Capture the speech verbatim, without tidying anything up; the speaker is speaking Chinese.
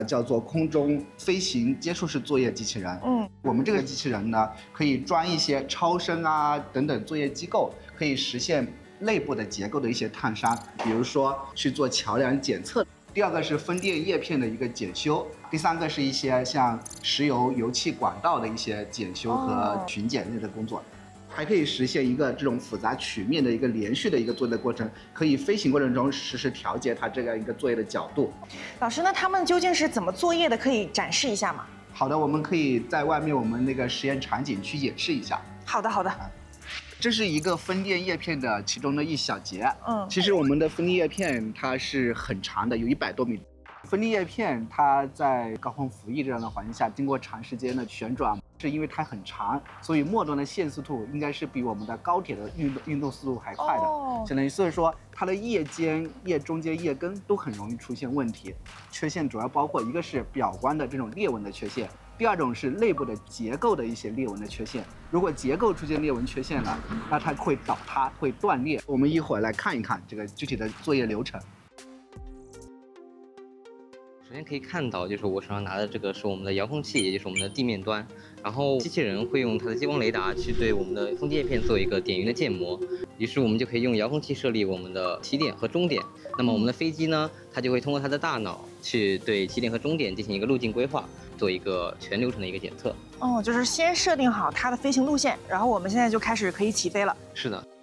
叫做空中飞行接触式作业机器人。嗯，我们这个机器人呢，可以装一些超声啊等等作业机构，可以实现内部的结构的一些探伤，比如说去做桥梁检测。第二个是风电叶片的一个检修，第三个是一些像石油油气管道的一些检修和巡检类的工作。哦，还可以实现一个这种复杂曲面的一个连续的一个作业的过程，可以飞行过程中实时调节它这样一个作业的角度。 老师，那他们究竟是怎么作业的？可以展示一下吗？ 好的，我们可以在外面我们那个实验场景去演示一下。 好的，好的。 这是一个风电叶片的其中的一小节。 嗯， 其实我们的风电叶片它是很长的，有一百多米。风电叶片它在高空服役这样的环境下，经过长时间的旋转，是因为它很长，所以末端的线速度应该是比我们的高铁的运动运动速度还快的。哦，相当于所以说它的叶尖、叶中间、叶根都很容易出现问题。缺陷主要包括一个是表观的这种裂纹的缺陷。第二种是内部的结构的一些裂纹的缺陷，如果结构出现裂纹缺陷了，那它会倒塌，会断裂。我们一会儿来看一看这个具体的作业流程。 首先可以看到，就是我手上拿的这个是我们的遥控器，也就是我们的地面端。然后机器人会用它的激光雷达去对我们的风电叶片做一个点云的建模，于是我们就可以用遥控器设立我们的起点和终点。那么我们的飞机呢，它就会通过它的大脑去对起点和终点进行一个路径规划，做一个全流程的一个检测。 哦，就是先设定好它的飞行路线，然后我们现在就开始可以起飞了。 是的。